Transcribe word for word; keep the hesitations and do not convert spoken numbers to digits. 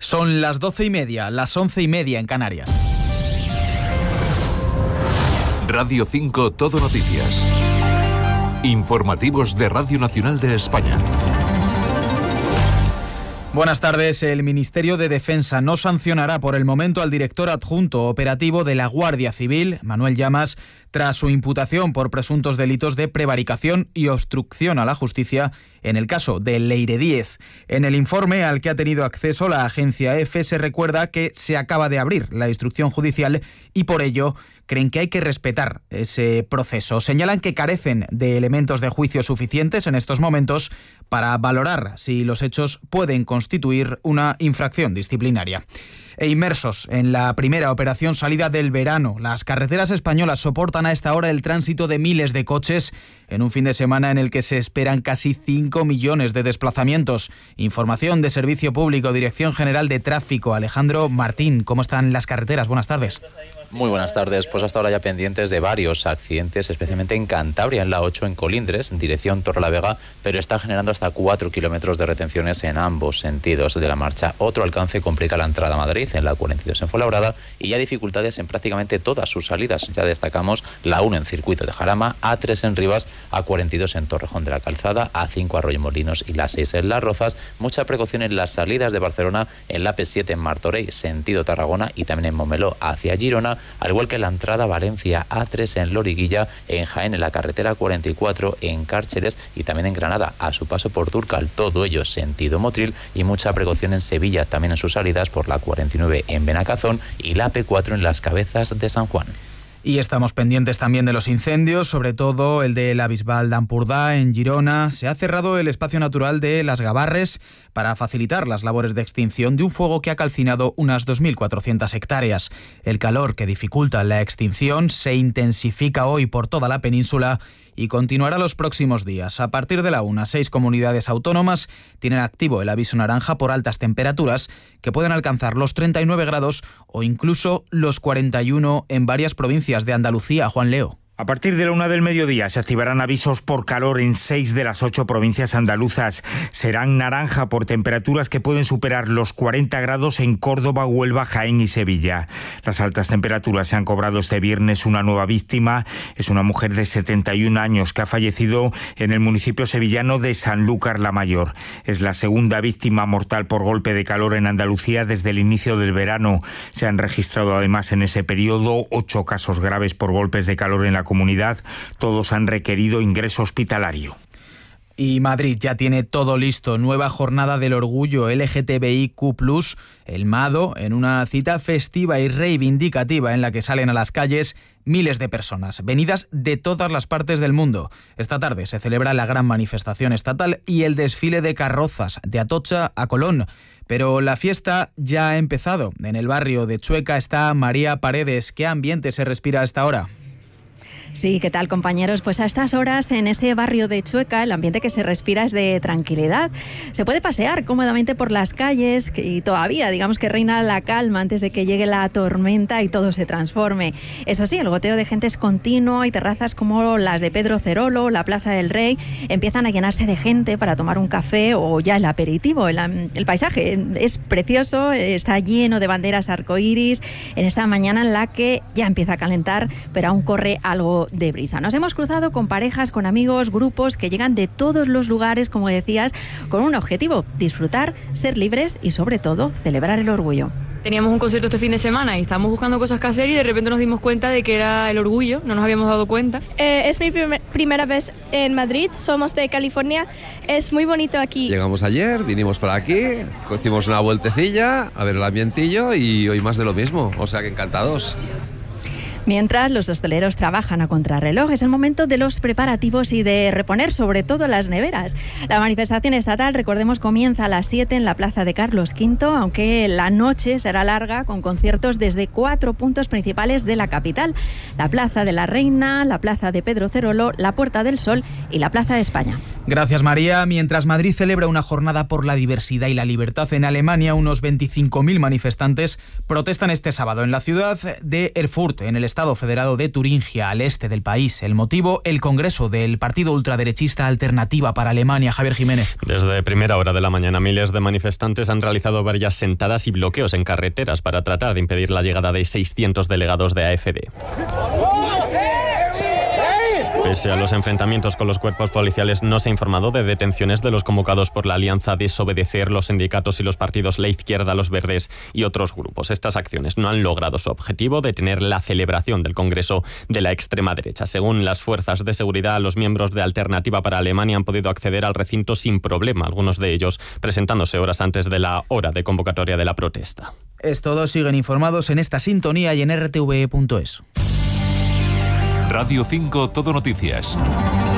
Son las doce y media, las once y media en Canarias. Radio cinco Todo Noticias. Informativos de Radio Nacional de España. Buenas tardes. El Ministerio de Defensa no sancionará por el momento al director adjunto operativo de la Guardia Civil, Manuel Llamas, tras su imputación por presuntos delitos de prevaricación y obstrucción a la justicia en el caso de Leire Díez. En el informe al que ha tenido acceso la agencia EFE se recuerda que se acaba de abrir la instrucción judicial y por ello creen que hay que respetar ese proceso. Señalan que carecen de elementos de juicio suficientes en estos momentos para valorar si los hechos pueden constituir una infracción disciplinaria. E inmersos en la primera operación salida del verano, las carreteras españolas soportan a esta hora el tránsito de miles de coches en un fin de semana en el que se esperan casi cinco millones de desplazamientos. Información de Servicio Público, Dirección General de Tráfico. Alejandro Martín, ¿cómo están las carreteras? Buenas tardes. Muy buenas tardes. Pues hasta ahora ya pendientes de varios accidentes, especialmente en Cantabria, en la ocho, en Colindres, en dirección Torrelavega, pero está generando hasta cuatro kilómetros de retenciones en ambos sentidos de la marcha. Otro alcance complica la entrada a Madrid, en la cuarenta y dos en Fuenlabrada, y ya dificultades en prácticamente todas sus salidas. Ya destacamos la uno en Circuito de Jarama, A tres en Rivas, A cuarenta y dos en Torrejón de la Calzada, A cinco Arroyomolinos y la seis en Las Rozas. Mucha precaución en las salidas de Barcelona, en la P siete en Martorell, sentido Tarragona, y también en Momeló hacia Girona, al igual que la entrada a Valencia, A tres en Loriguilla, en Jaén, en la carretera cuarenta y cuatro, en Cárceles y también en Granada, a su paso por Turcal, todo ello sentido Motril, y mucha precaución en Sevilla, también en sus salidas por la cuarenta y nueve en Benacazón y la P cuatro en las Cabezas de San Juan. Y estamos pendientes también de los incendios, sobre todo el de la Bisbal d'Empordà en Girona. Se ha cerrado el espacio natural de Las Gavarres para facilitar las labores de extinción de un fuego que ha calcinado unas dos mil cuatrocientas hectáreas. El calor que dificulta la extinción se intensifica hoy por toda la península y continuará los próximos días. A partir de la una, seis comunidades autónomas tienen activo el aviso naranja por altas temperaturas que pueden alcanzar los treinta y nueve grados o incluso los cuarenta y uno en varias provincias de Andalucía. Juan Leo. A partir de la una del mediodía se activarán avisos por calor en seis de las ocho provincias andaluzas. Serán naranja por temperaturas que pueden superar los cuarenta grados en Córdoba, Huelva, Jaén y Sevilla. Las altas temperaturas se han cobrado este viernes una nueva víctima. Es una mujer de setenta y un años que ha fallecido en el municipio sevillano de Sanlúcar la Mayor. Es la segunda víctima mortal por golpe de calor en Andalucía desde el inicio del verano. Se han registrado además en ese periodo ocho casos graves por golpes de calor en la comunidad. Todos han requerido ingreso hospitalario. Y Madrid ya tiene todo listo. Nueva jornada del orgullo L G T B I Q plus, el MADO, en una cita festiva y reivindicativa en la que salen a las calles miles de personas, venidas de todas las partes del mundo. Esta tarde se celebra la gran manifestación estatal y el desfile de carrozas de Atocha a Colón. Pero la fiesta ya ha empezado. En el barrio de Chueca está María Paredes. ¿Qué ambiente se respira a esta hora? Sí, ¿qué tal, compañeros? Pues a estas horas en este barrio de Chueca el ambiente que se respira es de tranquilidad. Se puede pasear cómodamente por las calles y todavía digamos que reina la calma antes de que llegue la tormenta y todo se transforme. Eso sí, el goteo de gente es continuo y terrazas como las de Pedro Cerolo, la Plaza del Rey, empiezan a llenarse de gente para tomar un café o ya el aperitivo. El, el paisaje es precioso, está lleno de banderas arcoíris en esta mañana en la que ya empieza a calentar, pero aún corre algo de brisa. Nos hemos cruzado con parejas, con amigos, grupos que llegan de todos los lugares, como decías, con un objetivo: disfrutar, ser libres y sobre todo celebrar el orgullo. Teníamos un concierto este fin de semana y estábamos buscando cosas que hacer y de repente nos dimos cuenta de que era el orgullo, no nos habíamos dado cuenta. Eh, es mi primer, primera vez en Madrid, somos de California, es muy bonito aquí. Llegamos ayer, vinimos para aquí, hicimos una vueltecilla a ver el ambientillo y hoy más de lo mismo, o sea que encantados. Mientras los hosteleros trabajan a contrarreloj, es el momento de los preparativos y de reponer sobre todo las neveras. La manifestación estatal, recordemos, comienza a las siete en la Plaza de Carlos quinto, aunque la noche será larga con conciertos desde cuatro puntos principales de la capital: la Plaza de la Reina, la Plaza de Pedro Cerolo, la Puerta del Sol y la Plaza de España. Gracias, María. Mientras Madrid celebra una jornada por la diversidad y la libertad, en Alemania unos veinticinco mil manifestantes protestan este sábado en la ciudad de Erfurt, en el estado federado de Turingia, al este del país. El motivo, el congreso del partido ultraderechista Alternativa para Alemania. Javier Jiménez. Desde primera hora de la mañana, miles de manifestantes han realizado varias sentadas y bloqueos en carreteras para tratar de impedir la llegada de seiscientos delegados de A F D. Pese a los enfrentamientos con los cuerpos policiales, no se ha informado de detenciones de los convocados por la Alianza Desobedecer, los sindicatos y los partidos La Izquierda, Los Verdes y otros grupos. Estas acciones no han logrado su objetivo, detener la celebración del Congreso de la extrema derecha. Según las fuerzas de seguridad, los miembros de Alternativa para Alemania han podido acceder al recinto sin problema, algunos de ellos presentándose horas antes de la hora de convocatoria de la protesta. Es todo, siguen informados en esta sintonía y en r t v e punto es. Radio cinco Todo Noticias.